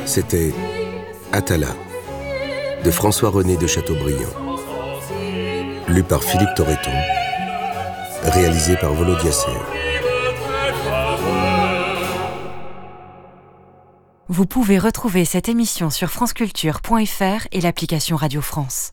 C'était Atala de François-René de Chateaubriand, lu par Philippe Torreton, réalisé par Volodya Ser. Vous pouvez retrouver cette émission sur franceculture.fr et l'application Radio France.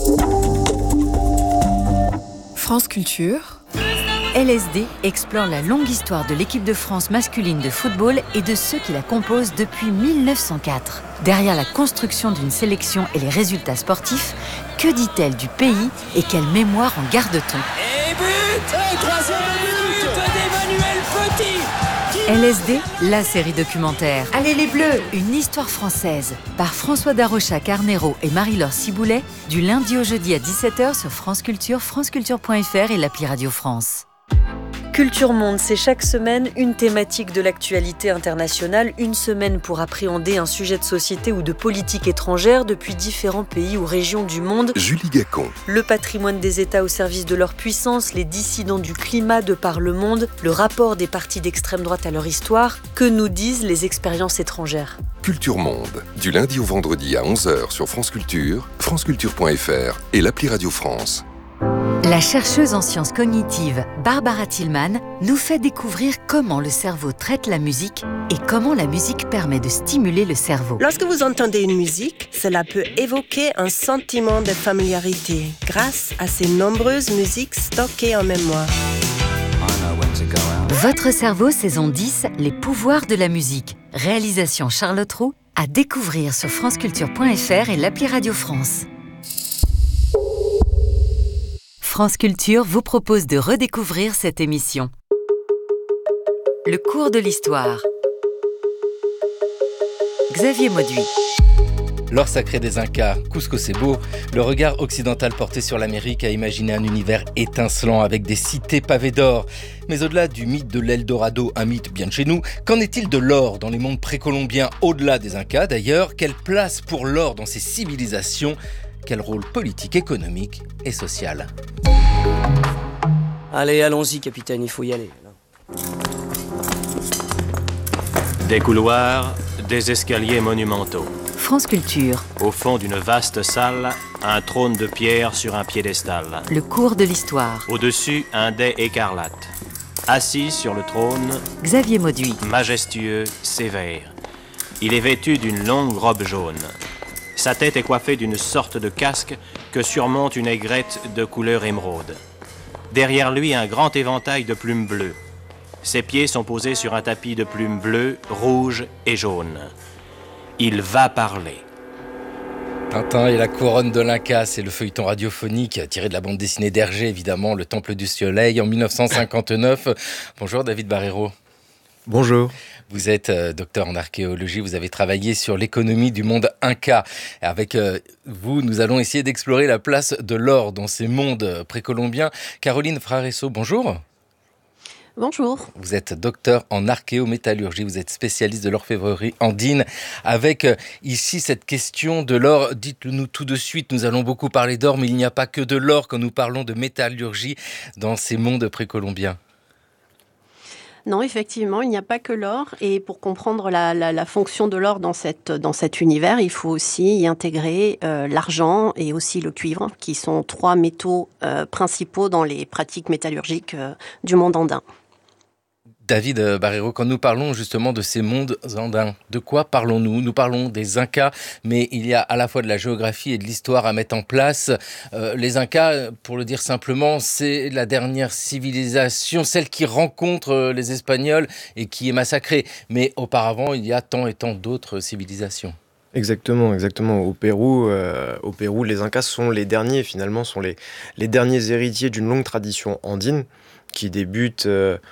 France Culture. LSD explore la longue histoire de l'équipe de France masculine de football et de ceux qui la composent depuis 1904. Derrière la construction d'une sélection et les résultats sportifs, que dit-elle du pays et quelle mémoire en garde-t-on ? Et but ! Troisième but d'Emmanuel Petit ! LSD, la série documentaire. Allez les Bleus ! Une histoire française, par François Darocha-Carnero et Marie-Laure Ciboulet, du lundi au jeudi à 17h sur France Culture, franceculture.fr et l'appli Radio France. Culture Monde, c'est chaque semaine une thématique de l'actualité internationale, une semaine pour appréhender un sujet de société ou de politique étrangère depuis différents pays ou régions du monde. Julie Gacon. Le patrimoine des États au service de leur puissance, les dissidents du climat de par le monde, le rapport des partis d'extrême droite à leur histoire, que nous disent les expériences étrangères. Culture Monde, du lundi au vendredi à 11h sur France Culture, franceculture.fr et l'appli Radio France. La chercheuse en sciences cognitives Barbara Tillman nous fait découvrir comment le cerveau traite la musique et comment la musique permet de stimuler le cerveau. Lorsque vous entendez une musique, cela peut évoquer un sentiment de familiarité grâce à ces nombreuses musiques stockées en mémoire. Votre cerveau, saison 10, les pouvoirs de la musique. Réalisation Charlotte Roux, à découvrir sur franceculture.fr et l'appli Radio France. France Culture vous propose de redécouvrir cette émission. Le cours de l'histoire. Xavier Mauduit. L'or sacré des Incas, Cusco c'est beau, le regard occidental porté sur l'Amérique a imaginé un univers étincelant avec des cités pavées d'or. Mais au-delà du mythe de l'Eldorado, un mythe bien de chez nous, qu'en est-il de l'or dans les mondes précolombiens, au-delà des Incas d'ailleurs ? Quelle place pour l'or dans ces civilisations ? Quel rôle politique, économique et social ? Allez, allons-y, capitaine, il faut y aller. Des couloirs, des escaliers monumentaux. France Culture. Au fond d'une vaste salle, un trône de pierre sur un piédestal. Le cours de l'histoire. Au-dessus, un dais écarlate. Assis sur le trône, Xavier Mauduit. majestueux, sévère. Il est vêtu d'une longue robe jaune. Sa tête est coiffée d'une sorte de casque que surmonte une aigrette de couleur émeraude. Derrière lui, un grand éventail de plumes bleues. Ses pieds sont posés sur un tapis de plumes bleues, rouges et jaunes. Il va parler. Tintin et la couronne de l'Inca, c'est le feuilleton radiophonique tiré de la bande dessinée d'Hergé, évidemment, Le Temple du Soleil, en 1959. Bonjour David Barreiro. Bonjour. Vous êtes docteur en archéologie, vous avez travaillé sur l'économie du monde Inca. Avec vous, nous allons essayer d'explorer la place de l'or dans ces mondes précolombiens. Caroline Fraresso, bonjour. Bonjour. Vous êtes docteur en archéométallurgie, vous êtes spécialiste de l'orfèvrerie andine. Avec ici cette question de l'or, dites-nous tout de suite, nous allons beaucoup parler d'or, mais il n'y a pas que de l'or quand nous parlons de métallurgie dans ces mondes précolombiens. Non, effectivement, il n'y a pas que l'or. Et pour comprendre la fonction de l'or dans cet univers, il faut aussi y intégrer l'argent et aussi le cuivre, qui sont trois métaux principaux dans les pratiques métallurgiques du monde andin. David Barreiro, quand nous parlons justement de ces mondes andins, de quoi parlons-nous ? Nous parlons des Incas, mais il y a à la fois de la géographie et de l'histoire à mettre en place. Les Incas, pour le dire simplement, c'est la dernière civilisation, celle qui rencontre les Espagnols et qui est massacrée. Mais auparavant, il y a tant et tant d'autres civilisations. Exactement. Au Pérou, les Incas sont les derniers, finalement, sont les derniers héritiers d'une longue tradition andine qui débute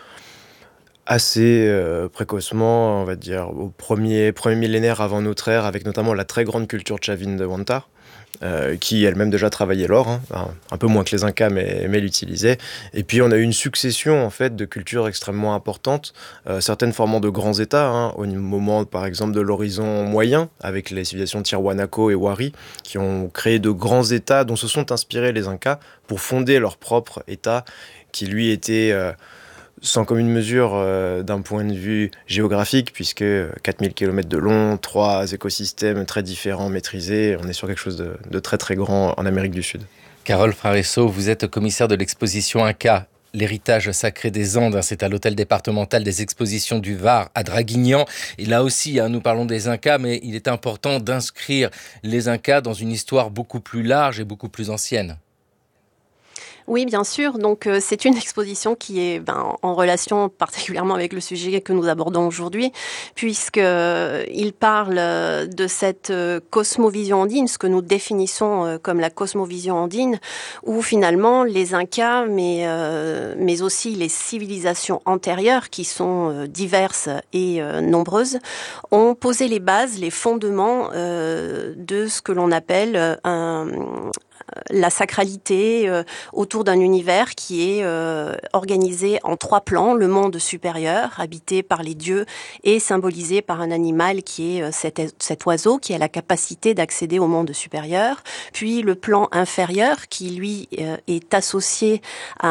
assez précocement, on va dire, au premier millénaire avant notre ère, avec notamment la très grande culture chavine de Huanta, qui elle-même déjà travaillait l'or, un peu moins que les Incas, mais l'utilisait. Et puis on a eu une succession en fait de cultures extrêmement importantes, certaines formant de grands États, au moment par exemple de l'horizon moyen, avec les civilisations Tiahuanaco et Wari, qui ont créé de grands États dont se sont inspirés les Incas pour fonder leur propre État, qui lui était sans commune mesure d'un point de vue géographique, puisque 4000 km de long, 3 écosystèmes très différents, maîtrisés, on est sur quelque chose de très très grand en Amérique du Sud. Carole Fraresso, vous êtes commissaire de l'exposition Inca, l'héritage sacré des Andes. C'est à l'hôtel départemental des expositions du Var à Draguignan. Et là aussi, nous parlons des Incas, mais il est important d'inscrire les Incas dans une histoire beaucoup plus large et beaucoup plus ancienne. Oui, bien sûr. Donc, c'est une exposition qui est en relation particulièrement avec le sujet que nous abordons aujourd'hui, puisqu'il parle de cette cosmovision andine, ce que nous définissons comme la cosmovision andine, où finalement les Incas, mais aussi les civilisations antérieures, qui sont diverses et nombreuses, ont posé les bases, les fondements de ce que l'on appelle la sacralité autour d'un univers qui est organisé en 3 plans. Le monde supérieur, habité par les dieux et symbolisé par un animal qui est cet oiseau qui a la capacité d'accéder au monde supérieur. Puis le plan inférieur qui, lui, est associé à